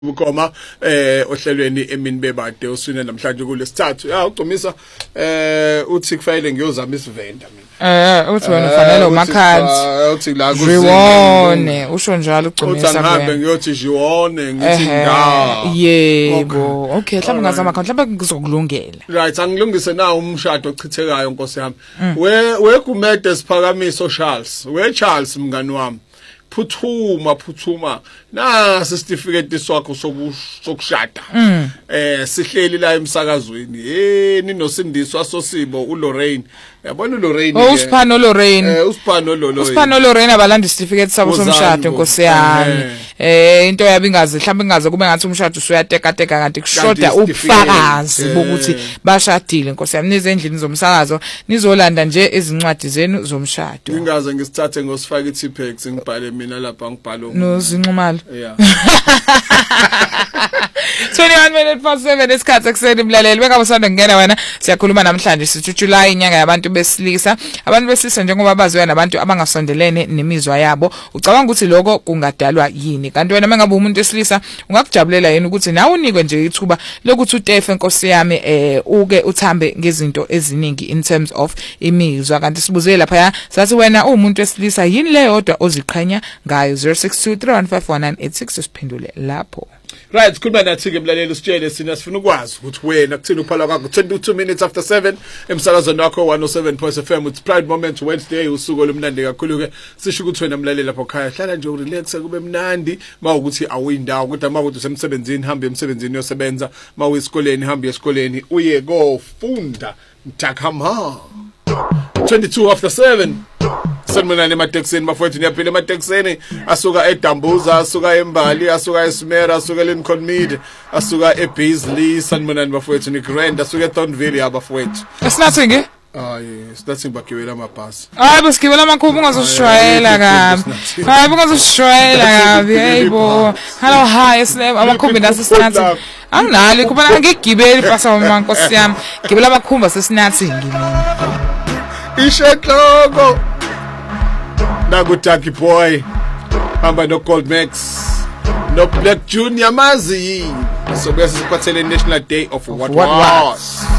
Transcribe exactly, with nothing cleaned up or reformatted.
Ukoma eh ohlelweni emini bebade usine namhlanje kulesithathu ya ugcumisa eh uthi kufanele ngiyozama isivenda mina eh uthi wena ufanele umakhandi uthi la kuziwone usho njalo ugcumisa uthi ngihambe ngiyothi jiwone ngithi nga yebo okay mhlawumbe ngazama khona mhlawumbe kuzokulungela right angilungise na umshado ochithekayo Nkosi yami we we kumede siphakamiso Charles we Charles mngani wami phuthuma phuthuma na certificate swakho sokushada eh sihleli la emsakazweni eh ninosindiswa sosibo uLorraine yabona uLorraine oh uSiphano Lorraine eh uSiphano Lorraine uSiphano Lorraine abalanda certificate sabo somshado Nkosi yami eh into yabi ngazi mhlawumbe ngaze kube ngathi umshado usuyateka teka kanti kushoda ubufakazi bokuthi bashadile Nkosi yami nize endlini zomsakazo nizolanda nje ezincwadi zenu zomshado ngingaze ngisithathe ngosifaka iTpex ngibhale mina lapha ngibhalo nozinqumalo yeah twenty-one minutes past seven isikhathi ekseni mlaleli beka usanda ngena wena siyakhuluma namhlanje sithi July inyanga yabantu besilisa abantu besilisa njengoba baziwa nabantu abangasondelene nemizwa yabo ucabanga ukuthi lokho kungadalwa yini kanti wena mengabe umuntu wesilisa ungakujabulela yini ukuthi nawe unikwe nje ithuba lokuthi utefe Nkosi yami eh uke uthambe ngezinto eziningi in terms of imizwa kanti sibuze lapha sathi wena umuntu wesilisa yini le yodwa oziqhenya ngayo zero six two three one five one nine eight six siphendule lapho. Right, sikhuluma nathi ke mlaleli usitshele sina sifuna ukwazi ukuthi wena kuthini uphala kwakho twenty-two minutes after seven emsakazweni wakho one oh seven point F M with Pride Moment Wednesday usuku lomnandi kakhulu ke sisho ukuthi wena mlaleli lapho khaya hlala nje urelax kube mnandi mawukuthi awuyindawo kodwa mawukuthi usemsebenzini hamba emsebenzini yosebenza mawuyesikoleni hamba esikoleni uye kofunda mtakama twenty-two after seven Sanibonani emateksini bafowethu niyaphila emateksini asuka eDambuza asuka eMbali asuka eSmera asuka eLincoln Mead asuka eBeasley sanibonani bafowethu ni Grand asuka eThornville abafowethu esinathi nge hayi sinathi bakhiwela amabhasi hayi besigibela amakhumbu ungazosishwayela kabi hayi ungazosishwayela kabi hayibo hello hi slave amakhumbu nasi sinathi anginali kuba ngigibeli pasa mama Nkosi yami gibela amakhumbu sesinathi ngimini ishetloko Naku Taki Boy hamba no Gold Max no Black Junior mazi so bese siphathele National Day of What Was